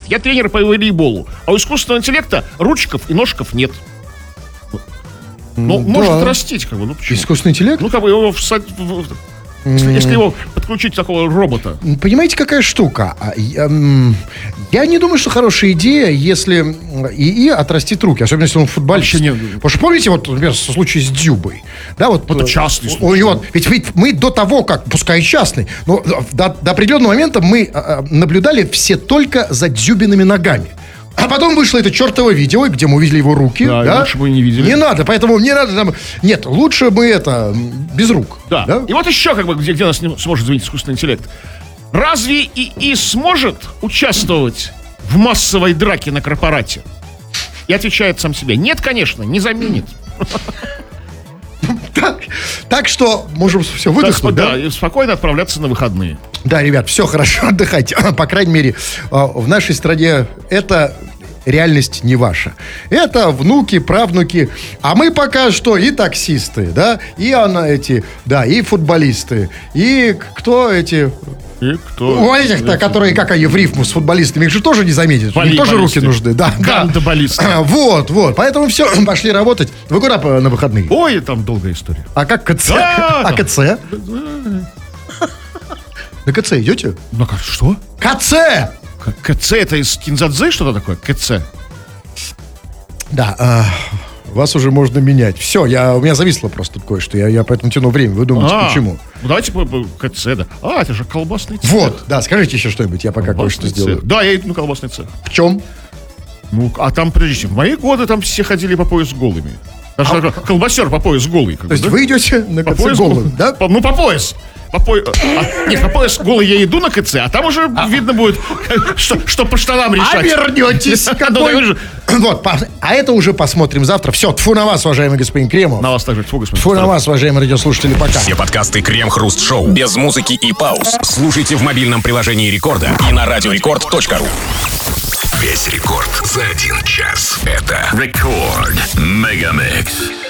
Я тренер по волейболу, а у искусственного интеллекта ручков и ножков нет. Ну, может растить, как бы, ну почему? Искусственный интеллект? Ну, как бы его если его подключить к такого робота. Понимаете, какая штука? Я не думаю, что хорошая идея, если ИИ отрастит руки, особенно если он футболист. Потому что помните, вот, например, случай с Дзюбой. Да, вот, это частный случай. Ведь мы до того, как, пускай частный, но до определенного момента мы наблюдали все только за Дзюбиными ногами. А потом вышло это чертово видео, где мы увидели его руки. Да, лучше бы не видели. Не надо, поэтому не надо там... Нет, лучше бы это без рук. Да. И вот еще, как бы, где нас сможет заменить искусственный интеллект. Разве ИИ сможет участвовать в массовой драке на корпорате? И отвечает сам себе: нет, конечно, не заменит. Так что можем все выдохнуть, да? И спокойно отправляться на выходные. Да, ребят, все хорошо, отдыхайте. По крайней мере, в нашей стране это реальность не ваша. Это внуки, правнуки. А мы пока что и таксисты, да, и и футболисты, и кто эти... И кто? У этих-то, которые, как они в рифму с футболистами, их же тоже не заметят. Им тоже руки нужны. Да, гандболисты. Вот. Поэтому все, пошли работать. Вы куда на выходные? Ой, там долгая история. А как КЦ? А КЦ? На КЦ идете? Ну как, что? КЦ! КЦ это из Кинзадзы что-то такое? КЦ. Да, вас уже можно менять. Все, у меня зависло просто тут кое-что. Я поэтому тяну время. Вы думаете, почему? Ну давайте КЦ, да. Это же колбасный цех. Вот, да, скажите еще что-нибудь, я пока кое-что сделаю. Да, я иду на колбасный цех. В чем? Ну, а там, подождите, в мои годы там все ходили по пояс голыми. Даже колбасер по пояс голый. То есть вы идете на КЦ голым, да? Ну, по пояс. Нет, по пояс голый я иду на КЦ, а там уже видно будет, что по штанам решать. Вернетесь. Вот, а это уже посмотрим завтра. Все, тьфу на вас, уважаемый господин Кремов. На вас также тьфу, господин. Тьфу на вас, уважаемые радиослушатели, пока. Все подкасты Крем-Хруст-Шоу без музыки и пауз слушайте в мобильном приложении Рекорда и на радиорекорд.ру. Весь рекорд за 1 час. Это Рекорд Мегамикс.